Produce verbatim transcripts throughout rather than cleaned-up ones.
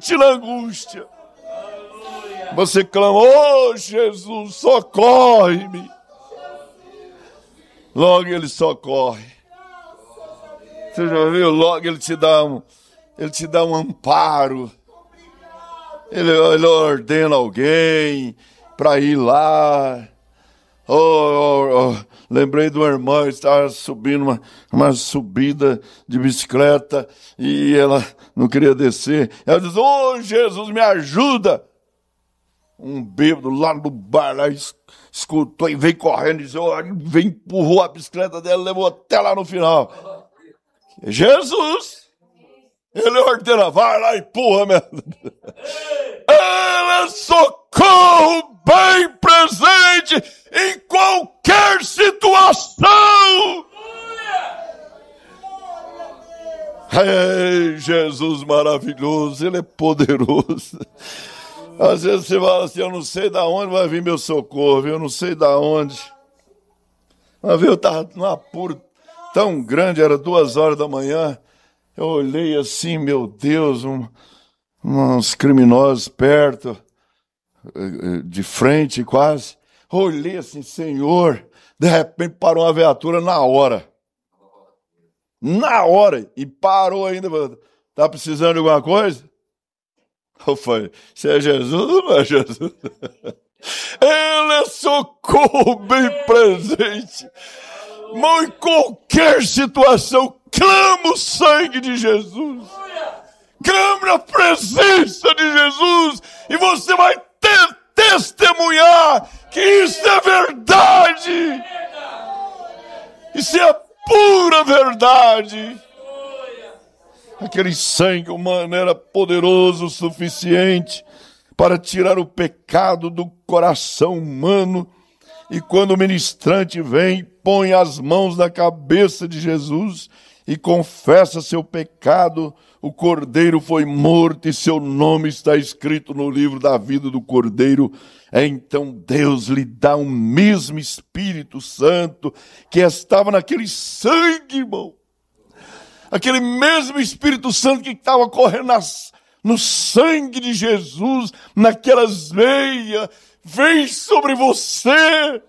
sente na angústia. Você clama, oh Jesus, socorre-me. Logo ele socorre. Você já viu? Logo ele te dá um, ele te dá um amparo. Ele, ele ordena alguém para ir lá. Oh, oh, oh. Lembrei de uma irmã que estava subindo uma, uma subida de bicicleta e ela não queria descer. Ela diz, oh Jesus, me ajuda. Um bêbado lá no bar, lá, escutou e veio correndo, e disse, oh, veio, empurrou a bicicleta dela, levou até lá no final. Jesus, ele ordena, vai lá e empurra mesmo. Ele é socorro bem presente em qualquer situação. Ei, Jesus maravilhoso, ele é poderoso. Às vezes você fala assim, eu não sei de onde vai vir meu socorro, eu não sei de onde. Uma vez eu estava num apuro tão grande, era duas horas da manhã, eu olhei assim, meu Deus, um, uns criminosos perto, de frente quase. Olhei assim, Senhor, de repente parou uma viatura na hora. Na hora, e parou ainda, está precisando de alguma coisa? Eu falei, se é Jesus ou não é Jesus? Ele é socorro bem presente. Mas em qualquer situação, clama o sangue de Jesus. Clama a presença de Jesus. E você vai ter, testemunhar que isso é verdade. Isso é a pura verdade. Aquele sangue humano era poderoso o suficiente para tirar o pecado do coração humano. E quando o ministrante vem, põe as mãos na cabeça de Jesus e confessa seu pecado, o Cordeiro foi morto e seu nome está escrito no livro da vida do Cordeiro. Então Deus lhe dá o mesmo Espírito Santo que estava naquele sangue, irmão. Aquele mesmo Espírito Santo que estava correndo nas, no sangue de Jesus, naquelas veias, vem sobre você.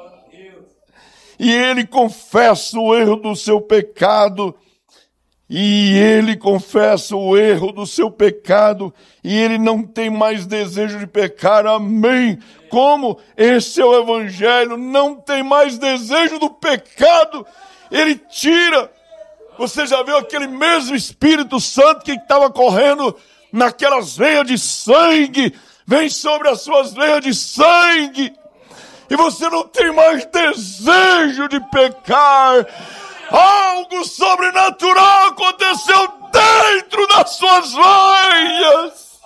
E ele confessa o erro do seu pecado, e ele confessa o erro do seu pecado, e ele não tem mais desejo de pecar, amém. Como esse é o Evangelho, não tem mais desejo do pecado, ele tira. Você já viu aquele mesmo Espírito Santo que estava correndo naquelas veias de sangue, vem sobre as suas veias de sangue, e você não tem mais desejo de pecar. Algo sobrenatural aconteceu dentro das suas veias.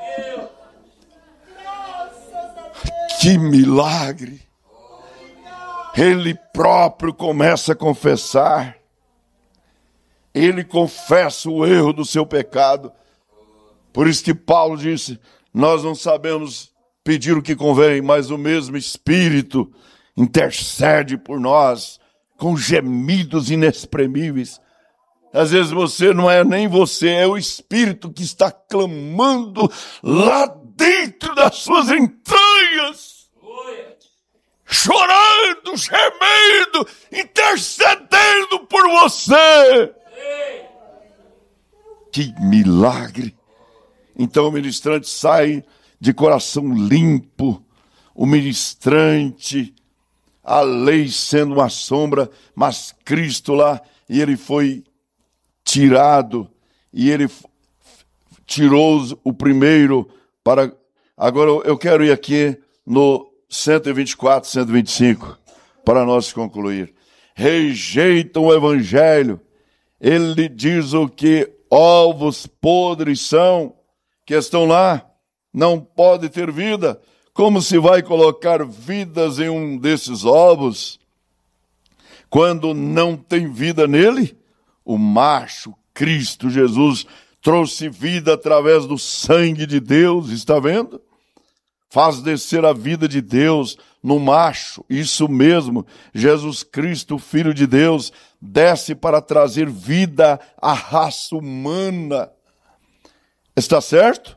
Que milagre! Ele próprio começa a confessar. Ele confessa o erro do seu pecado. Por isso que Paulo disse, nós não sabemos pedir o que convém, mas o mesmo Espírito intercede por nós com gemidos inexprimíveis. Às vezes você não é nem você, é o Espírito que está clamando lá dentro das suas entranhas, chorando, gemendo, intercedendo por você. Que milagre! Então o ministrante sai de coração limpo, o ministrante, a lei sendo uma sombra, mas Cristo lá, e ele foi tirado, e ele tirou o primeiro para... Agora eu quero ir aqui no cento e vinte e quatro, cento e vinte e cinco, para nós concluir. Rejeitam o Evangelho. Ele diz o que ovos podres são, que estão lá, não pode ter vida. Como se vai colocar vidas em um desses ovos, quando não tem vida nele? O macho, Cristo Jesus, trouxe vida através do sangue de Deus, está vendo? Faz descer a vida de Deus no macho, isso mesmo, Jesus Cristo, Filho de Deus, desce para trazer vida à raça humana. Está certo?